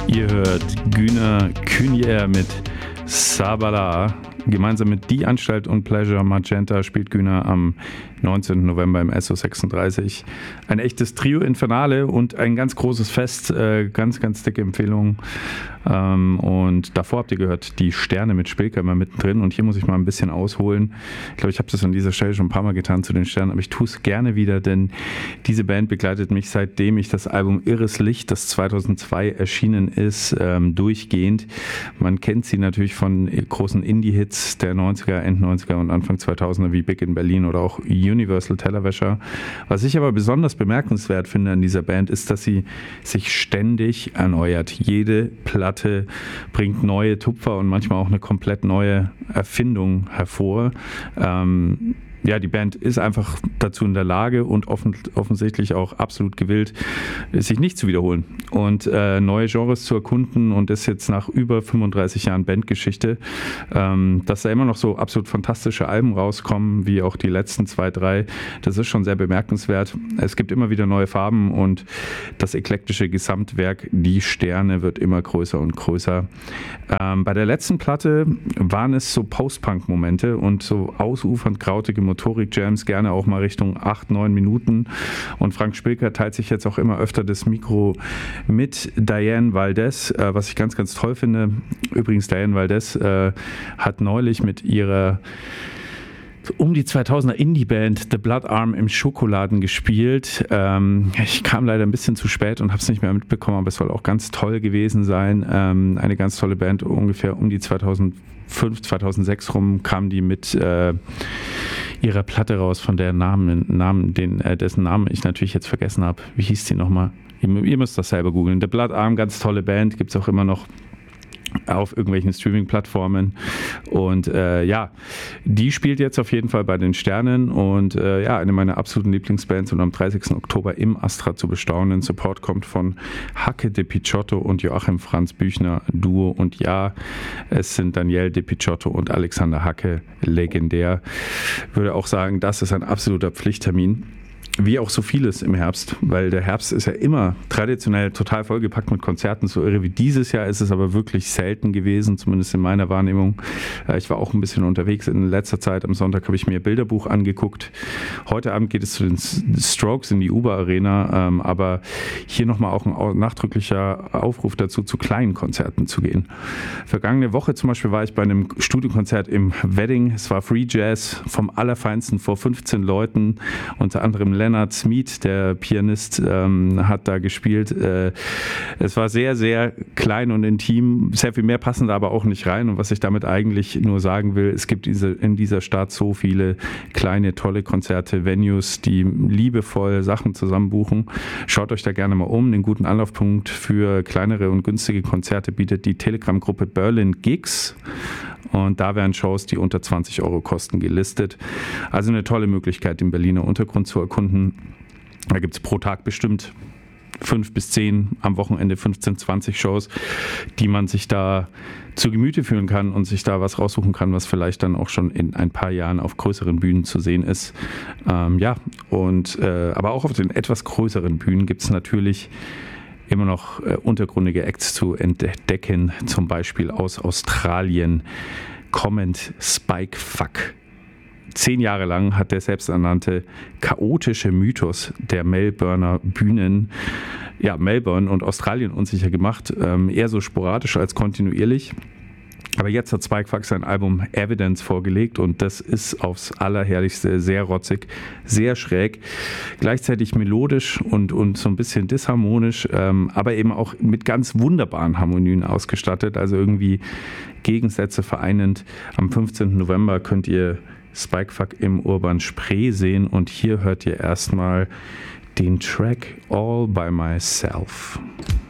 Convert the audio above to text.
Ihr hört Güner Künier mit Sabala. Gemeinsam mit Die Anstalt und Pleasure Magenta spielt Güner am 19. November im SO36. Ein echtes Trio Infernale und ein ganz großes Fest. Ganz, ganz dicke Empfehlung. Und davor habt ihr gehört Die Sterne mit Spilker immer mittendrin. Und hier muss ich mal ein bisschen ausholen. Ich glaube, ich habe das an dieser Stelle schon ein paar Mal getan zu den Sternen, aber ich tue es gerne wieder, denn diese Band begleitet mich, seitdem ich das Album Irres Licht, das 2002 erschienen ist, durchgehend. Man kennt sie natürlich von großen Indie-Hits der 90er, End 90er und Anfang 2000er wie Big in Berlin oder auch Universal Tellerwäscher. Was ich aber besonders bemerkenswert finde an dieser Band, ist, dass sie sich ständig erneuert. Jede Platte bringt neue Tupfer und manchmal auch eine komplett neue Erfindung hervor. Ja, die Band ist einfach dazu in der Lage und offensichtlich auch absolut gewillt, sich nicht zu wiederholen und neue Genres zu erkunden, und ist jetzt nach über 35 Jahren Bandgeschichte, dass da immer noch so absolut fantastische Alben rauskommen, wie auch die letzten 2, 3. Das ist schon sehr bemerkenswert. Es gibt immer wieder neue Farben und das eklektische Gesamtwerk Die Sterne wird immer größer und größer. Bei der letzten Platte waren es so Post-Punk-Momente und so ausufernd krautige Motorik-Jams, gerne auch mal Richtung 8, 9 Minuten. Und Frank Spilker teilt sich jetzt auch immer öfter das Mikro mit Diane Valdez, was ich ganz, ganz toll finde. Übrigens, Diane Valdez hat neulich mit ihrer um die 2000er Indie-Band The Blood Arm im Schokoladen gespielt. Ich kam leider ein bisschen zu spät und habe es nicht mehr mitbekommen, aber es soll auch ganz toll gewesen sein. Eine ganz tolle Band, ungefähr um die 2005, 2006 rum kam die mit ihrer Platte raus, von der dessen Namen ich natürlich jetzt vergessen habe. Wie hieß die nochmal? Ihr müsst das selber googeln. The Blood Arm, ganz tolle Band, gibt es auch immer noch auf irgendwelchen Streaming-Plattformen. Und ja, die spielt jetzt auf jeden Fall bei den Sternen und ja, eine meiner absoluten Lieblingsbands, und am 30. Oktober im Astra zu bestaunen. Support kommt von Hacke de Picciotto und Joachim Franz Büchner Duo, und ja, es sind Daniel de Picciotto und Alexander Hacke, legendär. Ich würde auch sagen, das ist ein absoluter Pflichttermin. Wie auch so vieles im Herbst, weil der Herbst ist ja immer traditionell total vollgepackt mit Konzerten. So irre wie dieses Jahr ist es aber wirklich selten gewesen, zumindest in meiner Wahrnehmung. Ich war auch ein bisschen unterwegs in letzter Zeit. Am Sonntag habe ich mir Bilderbuch angeguckt. Heute Abend geht es zu den Strokes in die Uber Arena, aber hier nochmal auch ein nachdrücklicher Aufruf dazu, zu kleinen Konzerten zu gehen. Vergangene Woche zum Beispiel war ich bei einem Studiokonzert im Wedding. Es war Free Jazz vom Allerfeinsten vor 15 Leuten, unter anderem Leonard Smead, der Pianist, hat da gespielt. Es war sehr, sehr klein und intim, sehr viel mehr passend aber auch nicht rein. Und was ich damit eigentlich nur sagen will, es gibt in dieser Stadt so viele kleine, tolle Konzerte, Venues, die liebevoll Sachen zusammenbuchen. Schaut euch da gerne mal um. Den guten Anlaufpunkt für kleinere und günstige Konzerte bietet die Telegram-Gruppe Berlin Gigs. Und da werden Shows, die unter 20 Euro kosten, gelistet. Also eine tolle Möglichkeit, den Berliner Untergrund zu erkunden. Da gibt es pro Tag bestimmt 5 bis 10, am Wochenende 15, 20 Shows, die man sich da zu Gemüte führen kann und sich da was raussuchen kann, was vielleicht dann auch schon in ein paar Jahren auf größeren Bühnen zu sehen ist. Ja, und aber auch auf den etwas größeren Bühnen gibt es natürlich immer noch untergründige Acts zu entdecken, zum Beispiel aus Australien kommend Spikefuck. 10 Jahre lang hat der selbsternannte chaotische Mythos der Melbourner Bühnen Melbourne und Australien unsicher gemacht, eher so sporadisch als kontinuierlich. Aber jetzt hat Spikefuck sein Album Evidence vorgelegt, und das ist aufs Allerherrlichste sehr rotzig, sehr schräg, gleichzeitig melodisch und so ein bisschen disharmonisch, aber eben auch mit ganz wunderbaren Harmonien ausgestattet, also irgendwie Gegensätze vereinend. Am 15. November könnt ihr Spikefuck im Urban Spree sehen, und hier hört ihr erstmal den Track All by Myself.